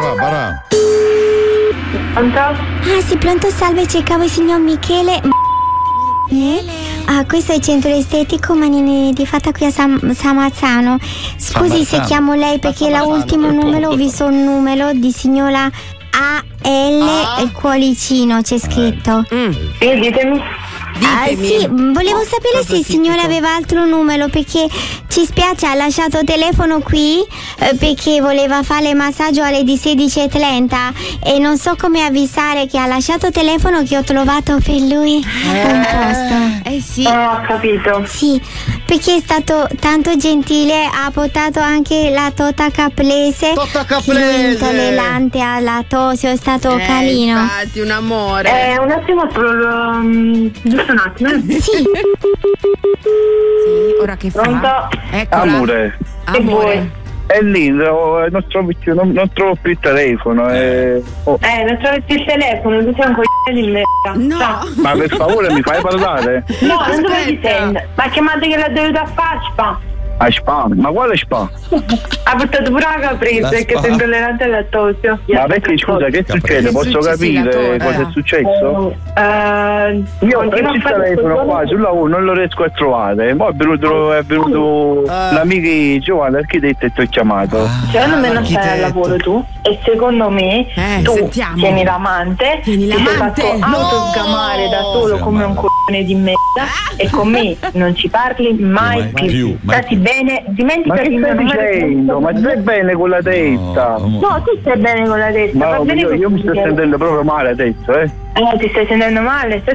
Barà. Pronto? Ah sì, pronto, salve, cercavo il signor Michele. Ah, questo è il centro estetico Manini di Fatta qui a Samazzano. Scusi se chiamo lei perché l'ultimo numero ho visto un numero di signora AL il cuoricino c'è scritto. Ditemi. Sì, volevo sapere se il signore aveva altro numero perché ci spiace, ha lasciato telefono qui perché voleva fare massaggio alle di 16:30 e non so come avvisare che ha lasciato telefono che ho trovato per lui un posto. Sì. Ho capito. Sì, perché è stato tanto gentile, ha portato anche la torta caprese. Torta che caprese! lui è intollerante alla tosse, è stato carino. Infatti, un amore. Un attimo, giusto un attimo. Sì. Sì, ora che fa? Pronto? Eccola. Amore. E voi? È lì, non trovo più il telefono. Non trovi più il telefono, tu sei un coglione di merda. No. Ma per favore mi fai parlare? No, non Aspetta. dovevi sentire. Ma chiamate che l'ha dovuta fare, spa. A spa? Ma quale spa? Ha portato pure la caprese La perché spa. sei intollerante al lattosio. Ma perché scusa, che succede? Che Posso succede? capire cosa è successo? Io ho preso il telefono qua sul lavoro, non lo riesco a trovare. Poi è venuto l'amico Giovanni, l'architetto, e ti ho chiamato. Secondo me non stai al lavoro tu e secondo me tu sentiamo. tieni l'amante, Tieni ti sei l'amante. fatto No! autosgamare da solo Sì, come un ma- coglione di merda e con me non ci parli mai Mai più, mai Stati più. bene, Ma dimenticati che il mio stai numero. dicendo? Ma stai bene con la testa? No, tu stai bene con la testa, va Ma bene io mi sto così. sentendo proprio male adesso, Ti stai sentendo male?